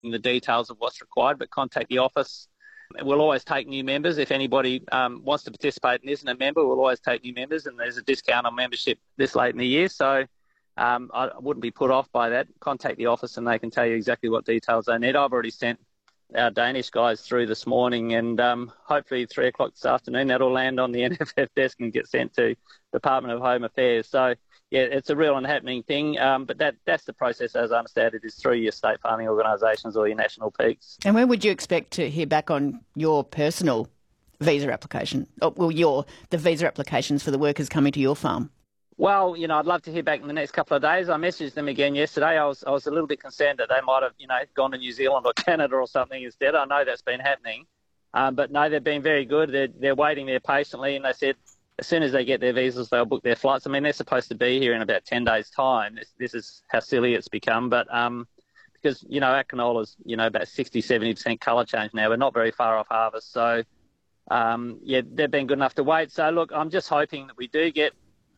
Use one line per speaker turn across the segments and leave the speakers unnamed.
the details of what's required, but contact the office. We'll always take new members. If anybody wants to participate and isn't a member, we'll always take new members, and there's a discount on membership this late in the year. So I wouldn't be put off by that. Contact the office and they can tell you exactly what details they need. I've already sent our Danish guys through this morning, and hopefully 3 o'clock this afternoon that'll land on the NFF desk and get sent to Department of Home Affairs. So yeah, it's a real and happening thing, but that's the process as I understand it, is through your state farming organisations or your national peaks.
And when would you expect to hear back on your personal visa application? The visa applications for the workers coming to your farm?
Well, I'd love to hear back in the next couple of days. I messaged them again yesterday. I was a little bit concerned that they might have, gone to New Zealand or Canada or something instead. I know that's been happening. But no, they've been very good. They're waiting there patiently, and they said as soon as they get their visas, they'll book their flights. I mean, they're supposed to be here in about 10 days' time. This is how silly it's become. But because, our canola is, about 60-70% colour change now. We're not very far off harvest. So, they've been good enough to wait. So, look, I'm just hoping that we do get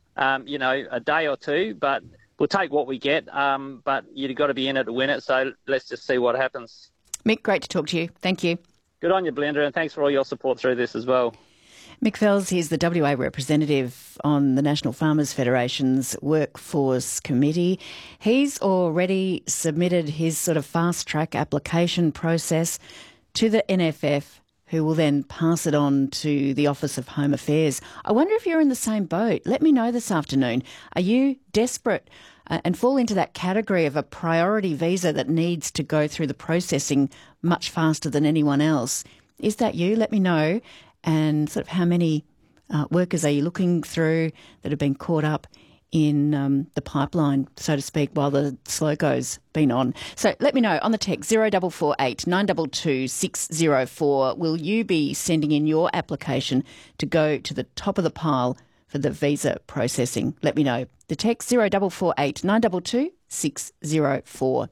a day or two, but we'll take what we get. But you've got to be in it to win it. So let's just see what happens.
Mick, great to talk to you. Thank you.
Good on you, Belinda, and thanks for all your support through this as well.
Mick Fells, he's the WA representative on the National Farmers Federation's Workforce Committee. He's already submitted his sort of fast-track application process to the NFF, who will then pass it on to the Office of Home Affairs. I wonder if you're in the same boat. Let me know this afternoon. Are you desperate and fall into that category of a priority visa that needs to go through the processing much faster than anyone else? Is that you? Let me know. And sort of how many workers are you looking through that have been caught up in the pipeline, so to speak, while the slow go's been on? So let me know on the text 0448 922 604. Will you be sending in your application to go to the top of the pile for the visa processing? Let me know. The text 0448 922 604.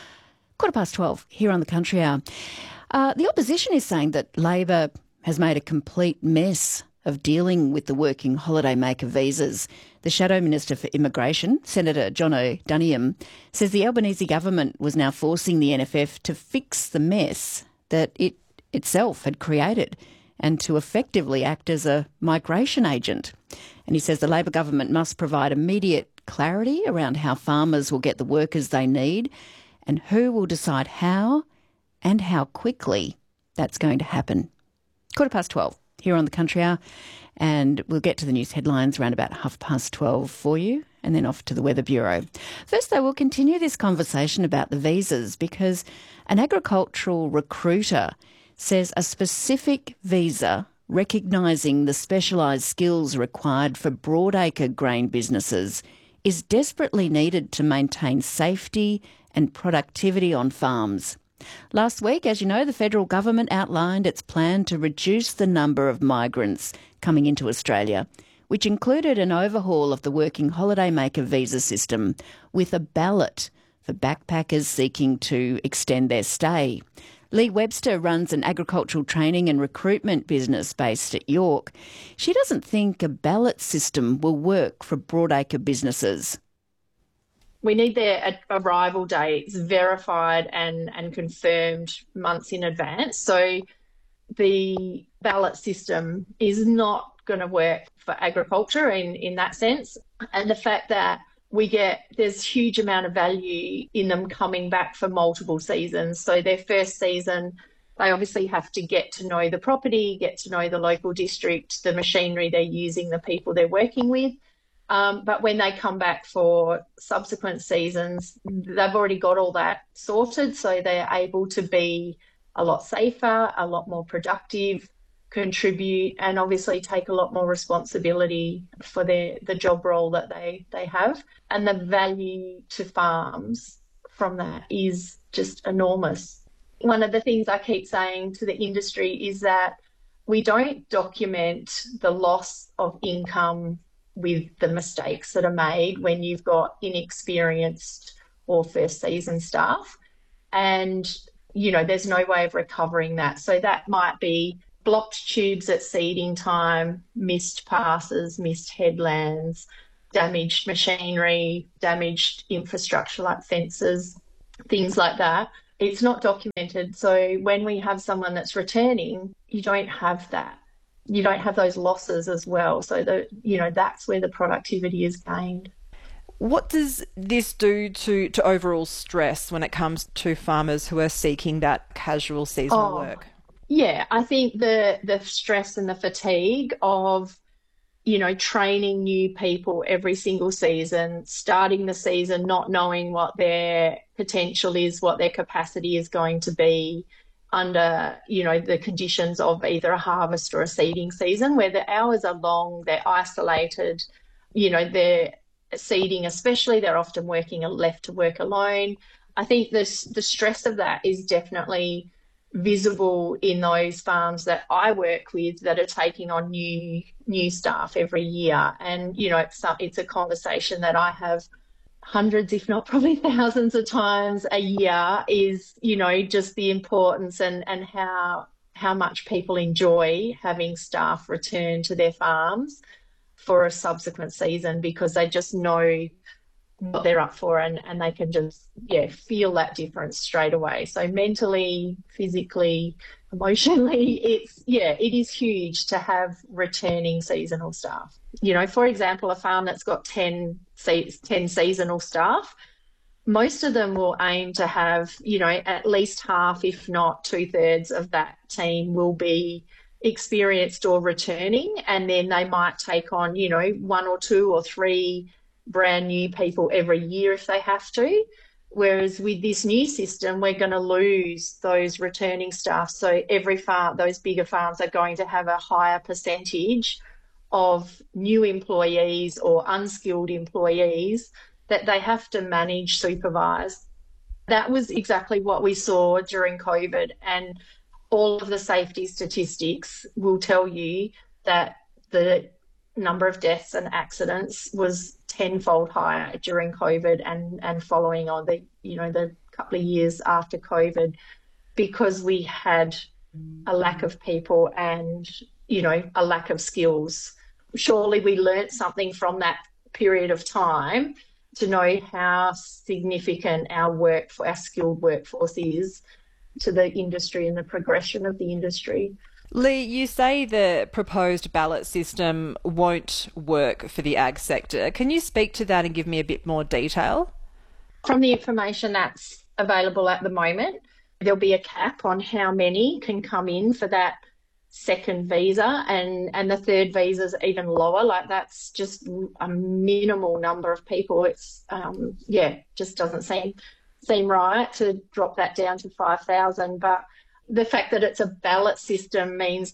12:15 here on the Country Hour. The opposition is saying that Labor has made a complete mess of dealing with the working holidaymaker visas. The Shadow Minister for Immigration, Senator John O'Donoghue, says the Albanese government was now forcing the NFF to fix the mess that it itself had created and to effectively act as a migration agent. And he says the Labor government must provide immediate clarity around how farmers will get the workers they need and who will decide how and how quickly that's going to happen. 12:15 here on the Country Hour, and we'll get to the news headlines around about 12:30 for you and then off to the Weather Bureau. First, though, we'll continue this conversation about the visas because an agricultural recruiter says a specific visa recognising the specialised skills required for broadacre grain businesses is desperately needed to maintain safety and productivity on farms. Last week, as you know, the federal government outlined its plan to reduce the number of migrants coming into Australia, which included an overhaul of the working holidaymaker visa system with a ballot for backpackers seeking to extend their stay. Lee Webster runs an agricultural training and recruitment business based at York. She doesn't think a ballot system will work for broadacre businesses.
We need their arrival dates verified and confirmed months in advance. So the ballot system is not going to work for agriculture in that sense. And the fact that there's huge amount of value in them coming back for multiple seasons. So their first season, they obviously have to get to know the property, get to know the local district, the machinery they're using, the people they're working with. But when they come back for subsequent seasons, they've already got all that sorted, so they're able to be a lot safer, a lot more productive, contribute, and obviously take a lot more responsibility for the job role that they have. And the value to farms from that is just enormous. One of the things I keep saying to the industry is that we don't document the loss of income with the mistakes that are made when you've got inexperienced or first season staff. And, there's no way of recovering that. So that might be blocked tubes at seeding time, missed passes, missed headlands, damaged machinery, damaged infrastructure like fences, things like that. It's not documented. So when we have someone that's returning, you don't have that. You don't have those losses as well. So that's where the productivity is gained.
What does this do to overall stress when it comes to farmers who are seeking that casual seasonal work?
Yeah, I think the stress and the fatigue of, training new people every single season, starting the season not knowing what their potential is, what their capacity is going to be under, the conditions of either a harvest or a seeding season, where the hours are long, they're isolated, they're seeding especially, they're often left to work alone. I think the stress of that is definitely visible in those farms that I work with that are taking on new staff every year. And, it's a conversation that I have hundreds, if not probably thousands of times a year is, just the importance and how much people enjoy having staff return to their farms for a subsequent season, because they just know what they're up for and they can just, feel that difference straight away. So mentally, physically, emotionally, it is huge to have returning seasonal staff. For example, a farm that's got 10 seasonal staff, most of them will aim to have, at least half, if not 2/3 of that team will be experienced or returning, and then they might take on, 1 or 2 or 3 brand new people every year if they have to. Whereas with this new system, we're going to lose those returning staff. So every farm, those bigger farms are going to have a higher percentage of new employees or unskilled employees that they have to manage, supervise. That was exactly what we saw during COVID, and all of the safety statistics will tell you that the number of deaths and accidents was tenfold higher during COVID and following on the couple of years after COVID, because we had a lack of people and, a lack of skills. Surely we learnt something from that period of time to know how significant our skilled workforce is to the industry and the progression of the industry.
Lee, you say the proposed ballot system won't work for the ag sector. Can you speak to that and give me a bit more detail?
From the information that's available at the moment, there'll be a cap on how many can come in for that second visa, and the third visa is even lower. Like, that's just a minimal number of people. It's just doesn't seem right to drop that down to 5,000. But the fact that it's a ballot system means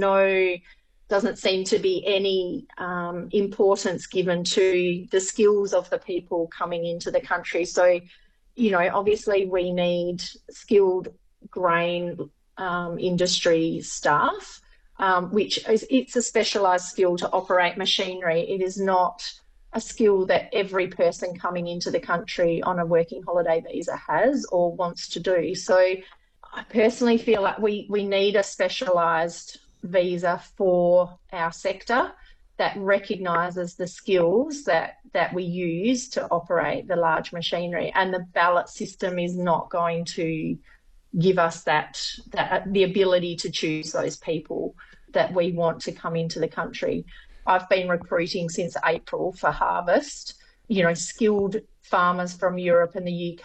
doesn't seem to be any importance given to the skills of the people coming into the country. So, obviously we need skilled grain industry staff, it's a specialised skill to operate machinery. It is not a skill that every person coming into the country on a working holiday visa has or wants to do. So I personally feel like we need a specialised visa for our sector that recognises the skills that we use to operate the large machinery, and the ballot system is not going to give us that the ability to choose those people that we want to come into the country. I've been recruiting since April for harvest, skilled farmers from Europe and the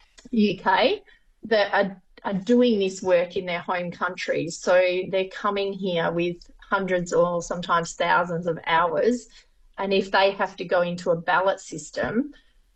UK that are doing this work in their home countries. So they're coming here with hundreds or sometimes thousands of hours. And if they have to go into a ballot system,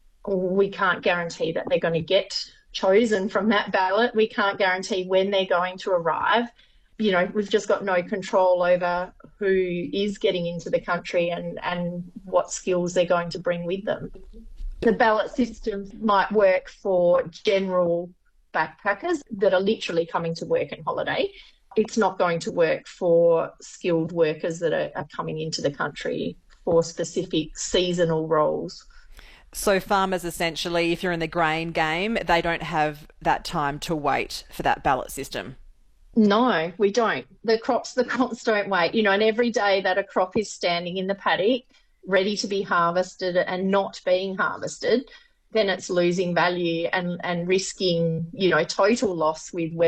we can't guarantee that they're going to get chosen from that ballot. We can't guarantee when they're going to arrive. We've just got no control over who is getting into the country and what skills they're going to bring with them. The ballot system might work for general backpackers that are literally coming to work and holiday. It's not going to work for skilled workers that are coming into the country for specific seasonal roles.
So farmers, essentially, if you're in the grain game, they don't have that time to wait for that ballot system.
No, we don't. The crops don't wait, and every day that a crop is standing in the paddock ready to be harvested and not being harvested, then it's losing value and risking, total loss with